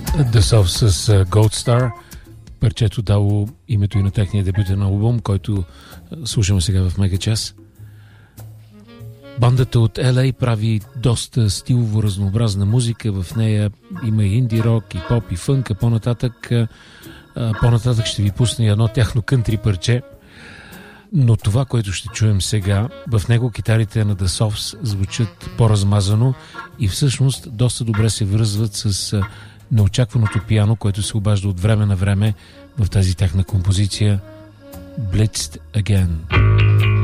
The Soft с Gold Star, парчето дало името и на техния дебютен албум, който слушаме сега в Мегачас. Бандата от LA прави доста стилово разнообразна музика, в нея има и инди рок, и поп, и фънк, по-нататък ще ви пусна едно тяхно кънтри парче, но това, което ще чуем сега, в него китарите на The Softs звучат по-размазано и всъщност доста добре се връзват с неочакваното пиано, което се обажда от време на време в тази тяхна композиция Blitzed Again.